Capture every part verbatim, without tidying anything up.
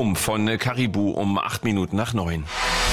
Pogrom von Caribou um acht Minuten nach neun.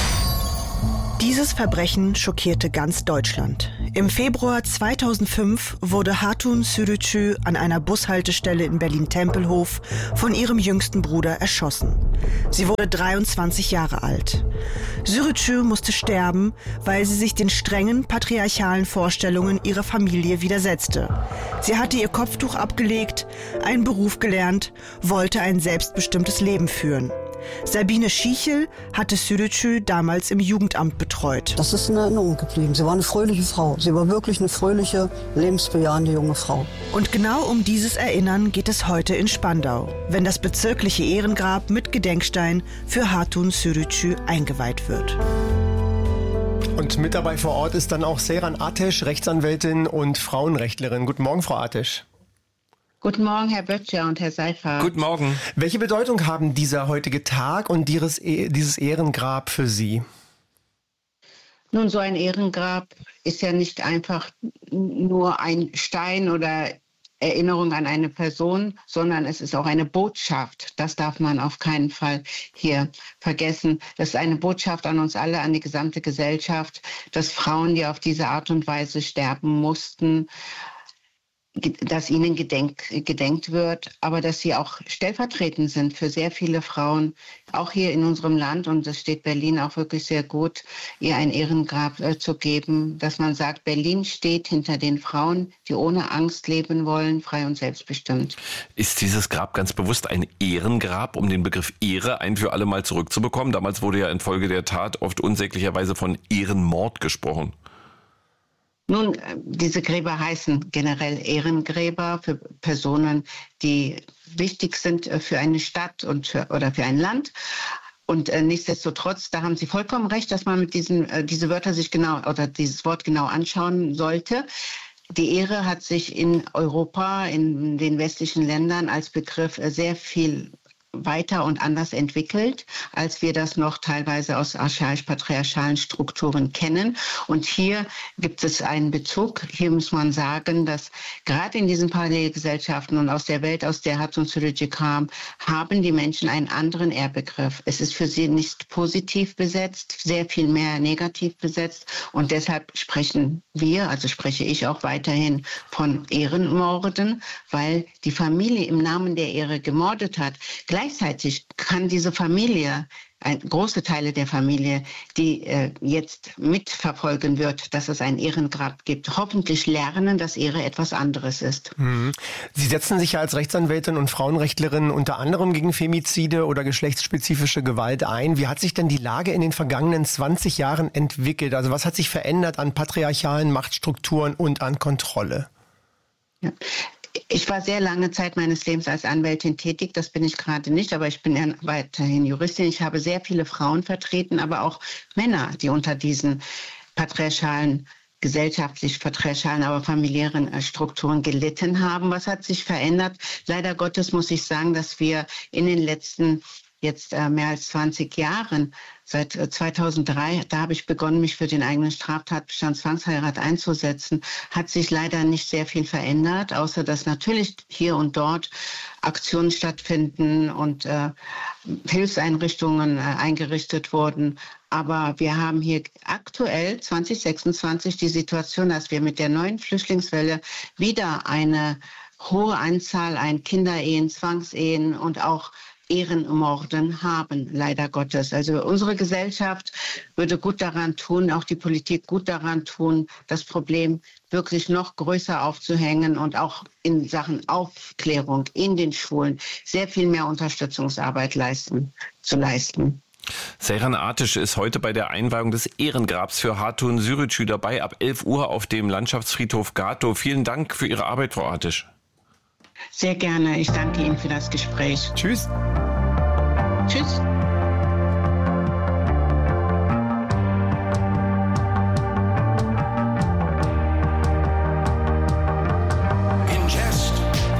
Dieses Verbrechen schockierte ganz Deutschland. Im Februar zweitausendfünf wurde Hatun Sürücü an einer Bushaltestelle in Berlin-Tempelhof von ihrem jüngsten Bruder erschossen. Sie wurde dreiundzwanzig Jahre alt. Sürücü musste sterben, weil sie sich den strengen patriarchalen Vorstellungen ihrer Familie widersetzte. Sie hatte ihr Kopftuch abgelegt, einen Beruf gelernt, wollte ein selbstbestimmtes Leben führen. Sabine Schichel hatte Sürücü damals im Jugendamt betreut. Das ist in Erinnerung geblieben. Sie war eine fröhliche Frau. Sie war wirklich eine fröhliche, lebensbejahende junge Frau. Und genau um dieses Erinnern geht es heute in Spandau, wenn das bezirkliche Ehrengrab mit Gedenkstein für Hatun Sürücü eingeweiht wird. Und mit dabei vor Ort ist dann auch Seyran Ateş, Rechtsanwältin und Frauenrechtlerin. Guten Morgen, Frau Ateş. Guten Morgen, Herr Böttcher und Herr Seifert. Guten Morgen. Welche Bedeutung haben dieser heutige Tag und dieses Ehrengrab für Sie? Nun, so ein Ehrengrab ist ja nicht einfach nur ein Stein oder Erinnerung an eine Person, sondern es ist auch eine Botschaft. Das darf man auf keinen Fall hier vergessen. Das ist eine Botschaft an uns alle, an die gesamte Gesellschaft, dass Frauen, die auf diese Art und Weise sterben mussten, dass ihnen gedenk, gedenkt wird, aber dass sie auch stellvertretend sind für sehr viele Frauen, auch hier in unserem Land. Und es steht Berlin auch wirklich sehr gut, ihr ein Ehrengrab äh, zu geben, dass man sagt, Berlin steht hinter den Frauen, die ohne Angst leben wollen, frei und selbstbestimmt. Ist dieses Grab ganz bewusst ein Ehrengrab, um den Begriff Ehre ein für alle Mal zurückzubekommen? Damals wurde ja infolge der Tat oft unsäglicherweise von Ehrenmord gesprochen. Nun, diese Gräber heißen generell Ehrengräber für Personen, die wichtig sind für eine Stadt und für, oder für ein Land. Und äh, nichtsdestotrotz, da haben Sie vollkommen recht, dass man mit diesen äh, diese Wörter sich genau oder dieses Wort genau anschauen sollte. Die Ehre hat sich in Europa, in den westlichen Ländern als Begriff äh, sehr viel weiter und anders entwickelt, als wir das noch teilweise aus archaisch-patriarchalen Strukturen kennen. Und hier gibt es einen Bezug. Hier muss man sagen, dass gerade in diesen Parallelgesellschaften und aus der Welt, aus der Hatun Sürücü kam, haben die Menschen einen anderen Ehrbegriff. Es ist für sie nicht positiv besetzt, sehr viel mehr negativ besetzt. Und deshalb sprechen wir, also spreche ich auch weiterhin von Ehrenmorden, weil die Familie im Namen der Ehre gemordet hat. Gleichzeitig kann diese Familie, ein, große Teile der Familie, die äh, jetzt mitverfolgen wird, dass es ein Ehrengrab gibt, hoffentlich lernen, dass Ehre etwas anderes ist. Mhm. Sie setzen sich ja als Rechtsanwältin und Frauenrechtlerin unter anderem gegen Femizide oder geschlechtsspezifische Gewalt ein. Wie hat sich denn die Lage in den vergangenen zwanzig Jahren entwickelt? Also was hat sich verändert an patriarchalen Machtstrukturen und an Kontrolle? Ja. Ich war sehr lange Zeit meines Lebens als Anwältin tätig, das bin ich gerade nicht, aber ich bin ja weiterhin Juristin. Ich habe sehr viele Frauen vertreten, aber auch Männer, die unter diesen patriarchalen, gesellschaftlich patriarchalen, aber familiären Strukturen gelitten haben. Was hat sich verändert? Leider Gottes muss ich sagen, dass wir in den letzten jetzt äh, mehr als zwanzig Jahren, seit äh, zweitausenddrei, da habe ich begonnen, mich für den eigenen Straftatbestand Zwangsheirat einzusetzen, hat sich leider nicht sehr viel verändert, außer dass natürlich hier und dort Aktionen stattfinden und äh, Hilfseinrichtungen äh, eingerichtet wurden. Aber wir haben hier aktuell zwanzig sechsundzwanzig die Situation, dass wir mit der neuen Flüchtlingswelle wieder eine hohe Anzahl an Kinderehen, Zwangsehen und auch Ehrenmorden haben, leider Gottes. Also unsere Gesellschaft würde gut daran tun, auch die Politik gut daran tun, das Problem wirklich noch größer aufzuhängen und auch in Sachen Aufklärung in den Schulen sehr viel mehr Unterstützungsarbeit leisten, zu leisten. Seyran Ateş ist heute bei der Einweihung des Ehrengrabs für Hatun Sürücü dabei, ab elf Uhr auf dem Landschaftsfriedhof Gatow. Vielen Dank für Ihre Arbeit, Frau Ateş. Sehr gerne. Ich danke Ihnen für das Gespräch. Tschüss. Tschüss.